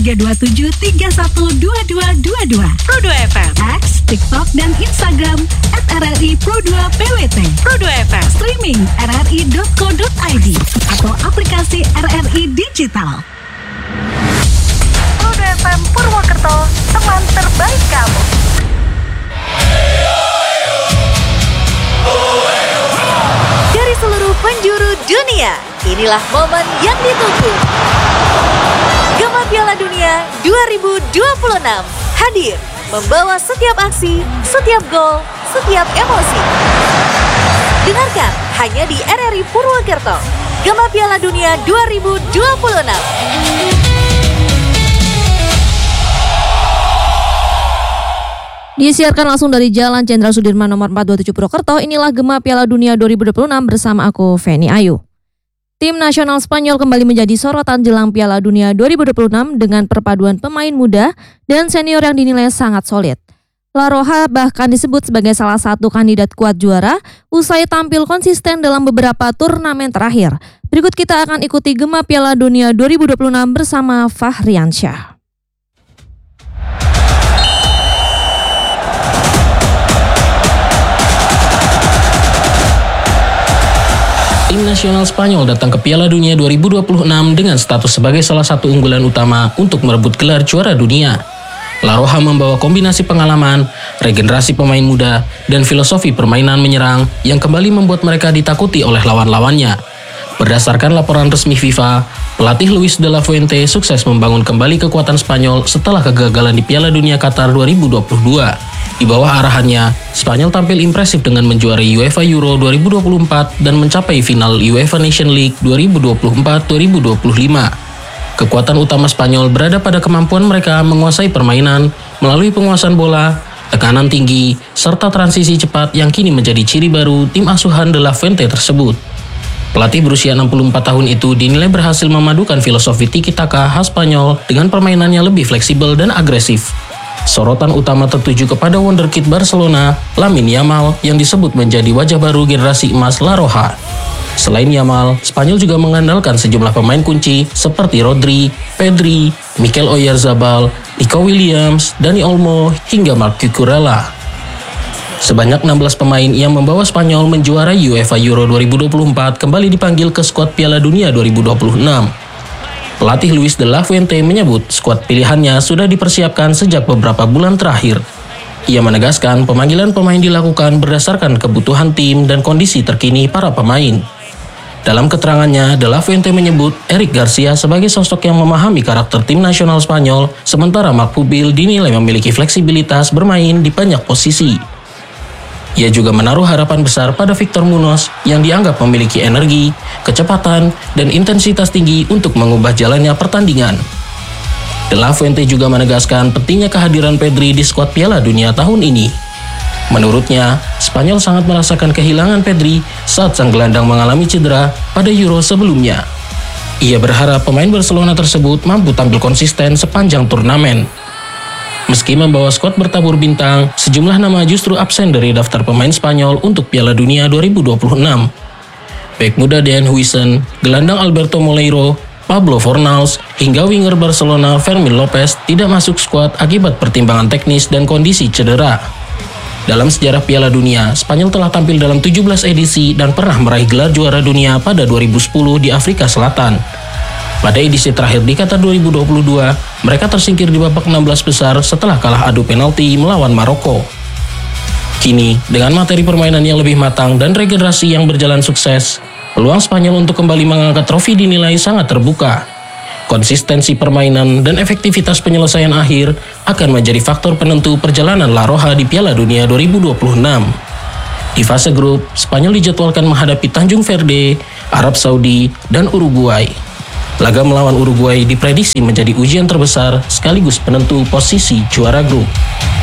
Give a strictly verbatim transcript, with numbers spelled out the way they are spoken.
tiga dua tujuh tiga satu dua dua dua dua. Pro dua F M. X, TikTok, dan Instagram at R R I Pro dua P W T. Pro dua F M. Streaming r r i dot co dot i d atau aplikasi R R I Digital. Pro dua F M Purwokerto, teman terbaik kamu. Dari seluruh penjuru dunia, inilah momen yang ditunggu. Gema Piala Dunia dua ribu dua puluh enam hadir, membawa setiap aksi, setiap gol, setiap emosi. Dengarkan hanya di R R I Purwokerto, Gema Piala Dunia dua ribu dua puluh enam. Disiarkan langsung dari Jalan Jenderal Sudirman nomor empat dua tujuh Purwokerto, inilah Gema Piala Dunia dua ribu dua puluh enam bersama aku, Feni Ayu. Tim nasional Spanyol kembali menjadi sorotan jelang Piala Dunia dua ribu dua puluh enam dengan perpaduan pemain muda dan senior yang dinilai sangat solid. La Roja bahkan disebut sebagai salah satu kandidat kuat juara usai tampil konsisten dalam beberapa turnamen terakhir. Berikut kita akan ikuti Gema Piala Dunia dua ribu dua puluh enam bersama Fahriansyah. Tim nasional Spanyol datang ke Piala Dunia dua ribu dua puluh enam dengan status sebagai salah satu unggulan utama untuk merebut gelar juara dunia. La Roja membawa kombinasi pengalaman, regenerasi pemain muda, dan filosofi permainan menyerang yang kembali membuat mereka ditakuti oleh lawan-lawannya. Berdasarkan laporan resmi FIFA, pelatih Luis de la Fuente sukses membangun kembali kekuatan Spanyol setelah kegagalan di Piala Dunia Qatar dua ribu dua puluh dua. Di bawah arahannya, Spanyol tampil impresif dengan menjuarai UEFA Euro dua ribu dua puluh empat dan mencapai final UEFA Nation League dua ribu dua puluh empat dua ribu dua puluh lima. Kekuatan utama Spanyol berada pada kemampuan mereka menguasai permainan melalui penguasaan bola, tekanan tinggi, serta transisi cepat yang kini menjadi ciri baru tim asuhan de la Fuente tersebut. Pelatih berusia enam puluh empat tahun itu dinilai berhasil memadukan filosofi tiki-taka khas Spanyol dengan permainannya lebih fleksibel dan agresif. Sorotan utama tertuju kepada wonderkid Barcelona, Lamine Yamal, yang disebut menjadi wajah baru generasi emas La Roja. Selain Yamal, Spanyol juga mengandalkan sejumlah pemain kunci seperti Rodri, Pedri, Mikel Oyarzabal, Nico Williams, Dani Olmo, hingga Marc Cucurella. Sebanyak enam belas pemain yang membawa Spanyol menjuarai UEFA Euro dua ribu dua puluh empat kembali dipanggil ke skuad Piala Dunia dua ribu dua puluh enam. Pelatih Luis de la Fuente menyebut skuad pilihannya sudah dipersiapkan sejak beberapa bulan terakhir. Ia menegaskan pemanggilan pemain dilakukan berdasarkan kebutuhan tim dan kondisi terkini para pemain. Dalam keterangannya, de la Fuente menyebut Eric Garcia sebagai sosok yang memahami karakter tim nasional Spanyol, sementara Marc Pubil dinilai memiliki fleksibilitas bermain di banyak posisi. Ia juga menaruh harapan besar pada Victor Munoz yang dianggap memiliki energi, kecepatan, dan intensitas tinggi untuk mengubah jalannya pertandingan. De la Fuente juga menegaskan pentingnya kehadiran Pedri di skuad Piala Dunia tahun ini. Menurutnya, Spanyol sangat merasakan kehilangan Pedri saat sang gelandang mengalami cedera pada Euro sebelumnya. Ia berharap pemain Barcelona tersebut mampu tampil konsisten sepanjang turnamen. Meski membawa skuad bertabur bintang, sejumlah nama justru absen dari daftar pemain Spanyol untuk Piala Dunia dua ribu dua puluh enam. Bek muda Dean Huijsen, gelandang Alberto Moleiro, Pablo Fornals, hingga winger Barcelona Fermin Lopez tidak masuk skuad akibat pertimbangan teknis dan kondisi cedera. Dalam sejarah Piala Dunia, Spanyol telah tampil dalam tujuh belas edisi dan pernah meraih gelar juara dunia pada dua ribu sepuluh di Afrika Selatan. Pada edisi terakhir di Qatar dua ribu dua puluh dua, mereka tersingkir di babak enam belas besar setelah kalah adu penalti melawan Maroko. Kini, dengan materi permainan yang lebih matang dan regenerasi yang berjalan sukses, peluang Spanyol untuk kembali mengangkat trofi dinilai sangat terbuka. Konsistensi permainan dan efektivitas penyelesaian akhir akan menjadi faktor penentu perjalanan La Roja di Piala Dunia dua ribu dua puluh enam. Di fase grup, Spanyol dijadwalkan menghadapi Tanjung Verde, Arab Saudi, dan Uruguay. Laga melawan Uruguay diprediksi menjadi ujian terbesar sekaligus penentu posisi juara grup.